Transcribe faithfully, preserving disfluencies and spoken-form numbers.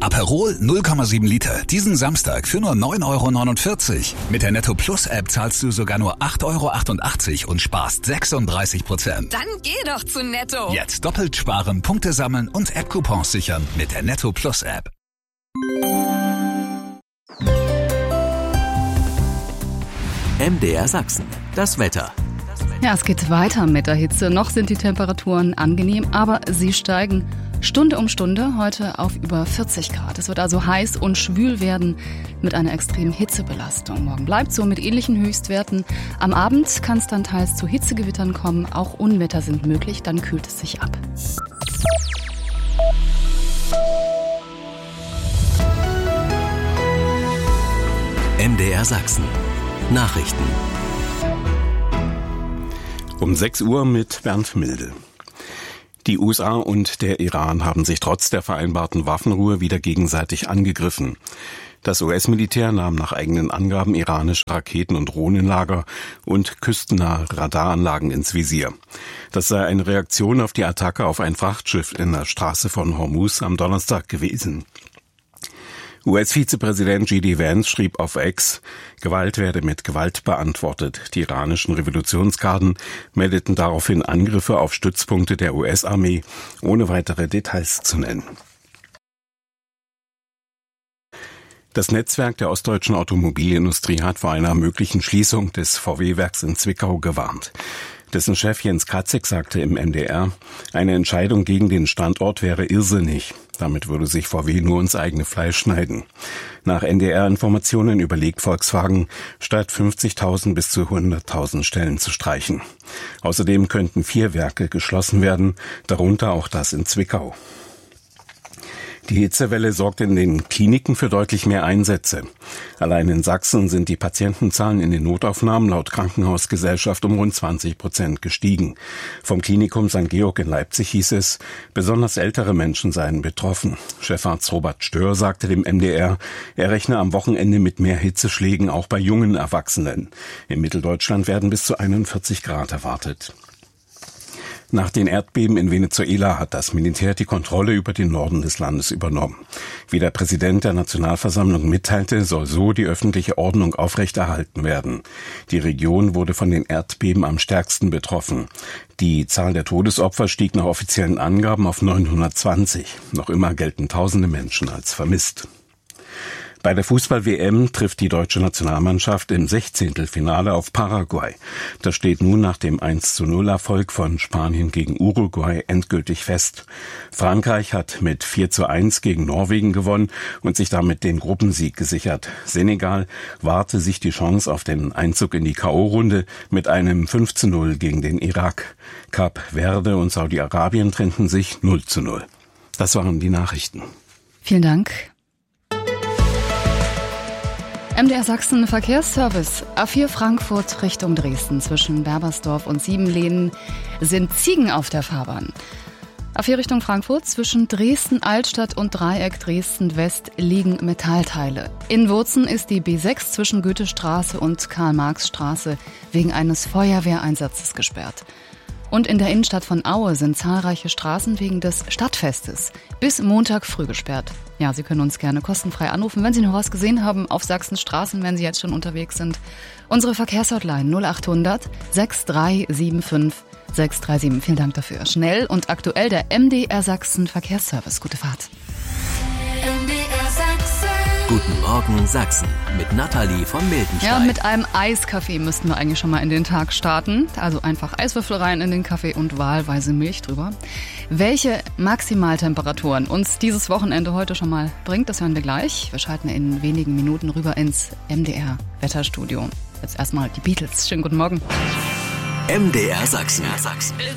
Aperol null Komma sieben Liter. Diesen Samstag für nur neun Euro neunundvierzig. Mit der Netto Plus App zahlst du sogar nur acht Euro achtundachtzig und sparst sechsunddreißig Prozent. Dann geh doch zu Netto. Jetzt doppelt sparen, Punkte sammeln und App-Coupons sichern mit der Netto Plus App. M D R Sachsen. Das Wetter. Ja, es geht weiter mit der Hitze. Noch sind die Temperaturen angenehm, aber sie steigen Stunde um Stunde heute auf über vierzig Grad. Es wird also heiß und schwül werden mit einer extremen Hitzebelastung. Morgen bleibt so mit ähnlichen Höchstwerten. Am Abend kann es dann teils zu Hitzegewittern kommen. Auch Unwetter sind möglich, dann kühlt es sich ab. M D R Sachsen. Nachrichten. Um sechs Uhr mit Bernd Milde. Die U S A und der Iran haben sich trotz der vereinbarten Waffenruhe wieder gegenseitig angegriffen. Das U S-Militär nahm nach eigenen Angaben iranische Raketen- und Drohnenlager und küstennahe Radaranlagen ins Visier. Das sei eine Reaktion auf die Attacke auf ein Frachtschiff in der Straße von Hormuz am Donnerstag gewesen. U S-Vizepräsident J D Vance schrieb auf X, Gewalt werde mit Gewalt beantwortet. Die iranischen Revolutionsgarden meldeten daraufhin Angriffe auf Stützpunkte der U S-Armee, ohne weitere Details zu nennen. Das Netzwerk der ostdeutschen Automobilindustrie hat vor einer möglichen Schließung des V W-Werks in Zwickau gewarnt. Dessen Chef Jens Kratzig sagte im M D R, eine Entscheidung gegen den Standort wäre irrsinnig. Damit würde sich V W nur ins eigene Fleisch schneiden. Nach N D R-Informationen überlegt Volkswagen, statt fünfzigtausend bis zu hunderttausend Stellen zu streichen. Außerdem könnten vier Werke geschlossen werden, darunter auch das in Zwickau. Die Hitzewelle sorgt in den Kliniken für deutlich mehr Einsätze. Allein in Sachsen sind die Patientenzahlen in den Notaufnahmen laut Krankenhausgesellschaft um rund zwanzig Prozent gestiegen. Vom Klinikum Sankt Georg in Leipzig hieß es, besonders ältere Menschen seien betroffen. Chefarzt Robert Stör sagte dem M D R, er rechne am Wochenende mit mehr Hitzeschlägen auch bei jungen Erwachsenen. In Mitteldeutschland werden bis zu einundvierzig Grad erwartet. Nach den Erdbeben in Venezuela hat das Militär die Kontrolle über den Norden des Landes übernommen. Wie der Präsident der Nationalversammlung mitteilte, soll so die öffentliche Ordnung aufrechterhalten werden. Die Region wurde von den Erdbeben am stärksten betroffen. Die Zahl der Todesopfer stieg nach offiziellen Angaben auf neunhundertzwanzig. Noch immer gelten tausende Menschen als vermisst. Bei der Fußball-W M trifft die deutsche Nationalmannschaft im Sechzehntelfinale auf Paraguay. Das steht nun nach dem eins zu null Erfolg von Spanien gegen Uruguay endgültig fest. Frankreich hat mit vier zu eins gegen Norwegen gewonnen und sich damit den Gruppensieg gesichert. Senegal wahrte sich die Chance auf den Einzug in die K O-Runde mit einem fünf zu null gegen den Irak. Kap Verde und Saudi-Arabien trennten sich null zu null. Das waren die Nachrichten. Vielen Dank. M D R Sachsen Verkehrsservice. A vier Frankfurt Richtung Dresden. Zwischen Berbersdorf und Siebenlehnen sind Ziegen auf der Fahrbahn. A vier Richtung Frankfurt. Zwischen Dresden Altstadt und Dreieck Dresden West liegen Metallteile. In Wurzen ist die B sechs zwischen Goethestraße und Karl-Marx-Straße wegen eines Feuerwehreinsatzes gesperrt. Und in der Innenstadt von Aue sind zahlreiche Straßen wegen des Stadtfestes bis Montag früh gesperrt. Ja, Sie können uns gerne kostenfrei anrufen, wenn Sie noch was gesehen haben auf Sachsens Straßen, wenn Sie jetzt schon unterwegs sind. Unsere Verkehrshotline null achthundert sechs drei sieben fünf sechs drei sieben. Vielen Dank dafür. Schnell und aktuell der M D R Sachsen Verkehrsservice. Gute Fahrt. M D R Sachsen. Guten Morgen Sachsen mit Nathalie von Mildenstein. Ja, mit einem Eiskaffee müssten wir eigentlich schon mal in den Tag starten. Also einfach Eiswürfel rein in den Kaffee und wahlweise Milch drüber. Welche Maximaltemperaturen uns dieses Wochenende heute schon mal bringt, das hören wir gleich. Wir schalten in wenigen Minuten rüber ins M D R Wetterstudio. Jetzt erstmal die Beatles. Schönen guten Morgen. M D R Sachsen.